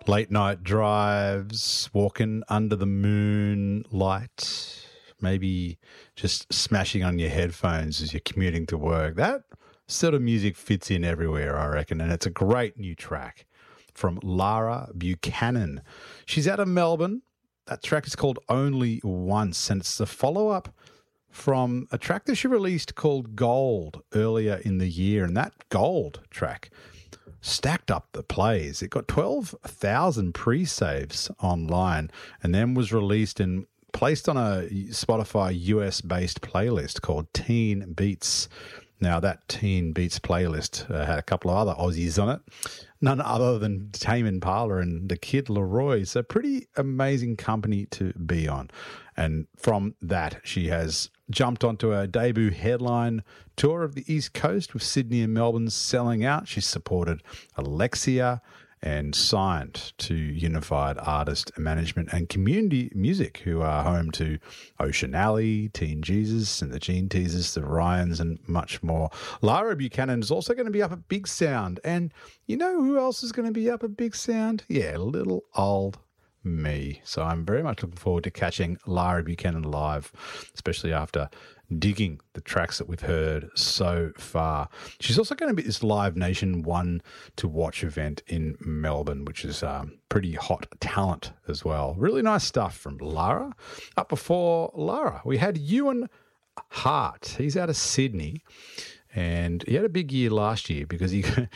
Late night drives, walking under the moonlight, maybe just smashing on your headphones as you're commuting to work. That sort of music fits in everywhere, I reckon, and it's a great new track from Lara Buchanan. She's out of Melbourne. That track is called Only Once, and it's the follow-up from a track that she released called Gold earlier in the year, and that Gold track stacked up the plays. It got 12,000 pre-saves online and then was released and placed on a Spotify US-based playlist called Teen Beats. Now, that Teen Beats playlist had a couple of other Aussies on it, none other than Tame Impala and the Kid Laroi. So pretty amazing company to be on. And from that, she has jumped onto a debut headline tour of the East Coast with Sydney and Melbourne selling out. She's supported Alexia and signed to Unified Artist Management and Community Music, who are home to Ocean Alley, Teen Jesus and the Gene Teasers, the Ryans, and much more. Lara Buchanan is also going to be up at Big Sound. And you know who else is going to be up at Big Sound? Yeah, little old me. So I'm very much looking forward to catching Lara Buchanan live, especially after digging the tracks that we've heard so far. She's also going to be at this Live Nation One to Watch event in Melbourne, which is pretty hot talent as well. Really nice stuff from Lara. Up before Lara, we had Ewan Hart. He's out of Sydney, and he had a big year last year because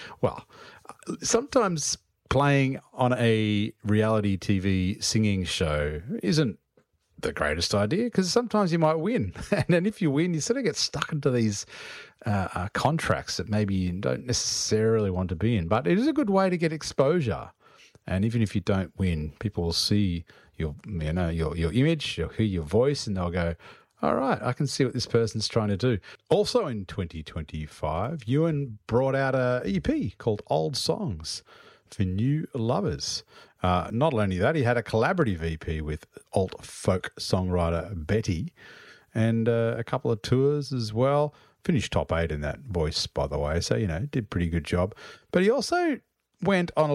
sometimes playing on a reality TV singing show isn't the greatest idea because sometimes you might win. And then if you win, you sort of get stuck into these contracts that maybe you don't necessarily want to be in. But it is a good way to get exposure. And even if you don't win, people will see your image, you'll hear your voice, and they'll go, all right, I can see what this person's trying to do. Also in 2025, Ewan brought out an EP called Old Songs for new lovers. Not only that, he had a collaborative EP with alt folk songwriter Betty and a couple of tours as well. Finished top 8 in that voice, by the way, so, did a pretty good job. But he also went on a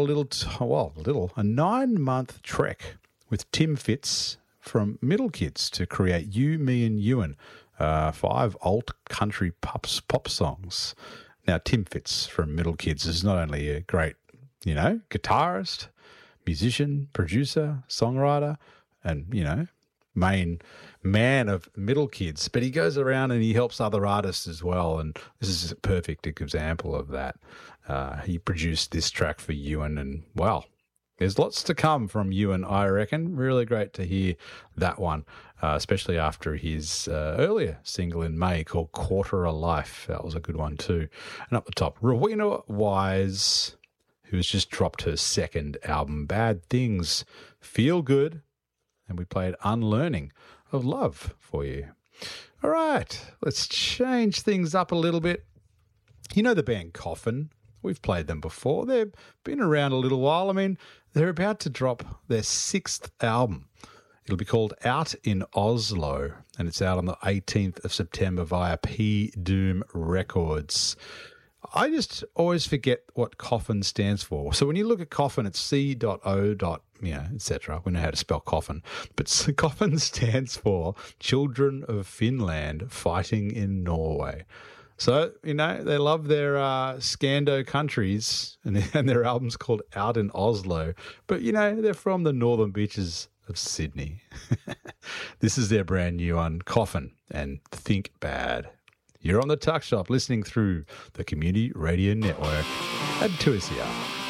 9-month trek with Tim Fitz from Middle Kids to create You, Me and Ewan, 5 alt country pop songs. Now, Tim Fitz from Middle Kids is not only a great guitarist, musician, producer, songwriter, and, main man of Middle Kids. But he goes around and he helps other artists as well. And this is a perfect example of that. He produced this track for Ewan, and, well, there's lots to come from Ewan, I reckon. Really great to hear that one, especially after his earlier single in May called Quarter a Life. That was a good one too. And up the top, Rowena Wise, who has just dropped her second album, Bad Things Feel Good, and we played Unlearning of Love for you. All right, let's change things up a little bit. You know the band Coffin? We've played them before. They've been around a little while. I mean, they're about to drop their 6th album. It'll be called Out in Oslo, and it's out on the 18th of September via P Doom Records. I just always forget what Coffin stands for. So when you look at Coffin, it's C.O. etc. We know how to spell Coffin. But Coffin stands for Children of Finland Fighting in Norway. So, they love their Scando countries, and their album's called Out in Oslo. But, they're from the northern beaches of Sydney. This is their brand new one, Coffin and Think Bad. You're on the Tuck Shop listening through the Community Radio Network at 2SER.